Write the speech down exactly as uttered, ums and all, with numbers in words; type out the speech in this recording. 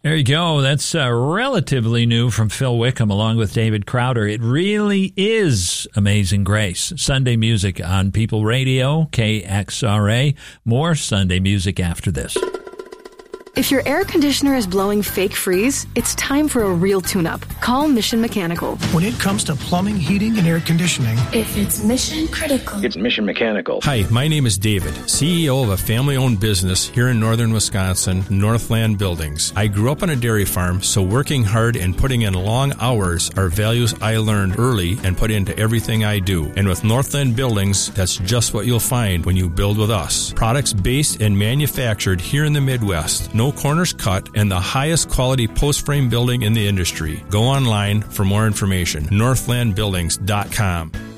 There you go. That's uh, relatively new from Phil Wickham along with David Crowder. It really is Amazing Grace. Sunday music on People Radio, K X R A. More Sunday music after this. If your air conditioner is blowing fake freeze, it's time for a real tune-up. Call Mission Mechanical. When it comes to plumbing, heating, and air conditioning, if it's mission critical, it's Mission Mechanical. Hi, my name is David, C E O of a family-owned business here in northern Wisconsin, Northland Buildings. I grew up on a dairy farm, so working hard and putting in long hours are values I learned early and put into everything I do. And with Northland Buildings, that's just what you'll find when you build with us. Products based and manufactured here in the Midwest. No corners cut, and the highest quality post-frame building in the industry. Go online for more information. northland buildings dot com.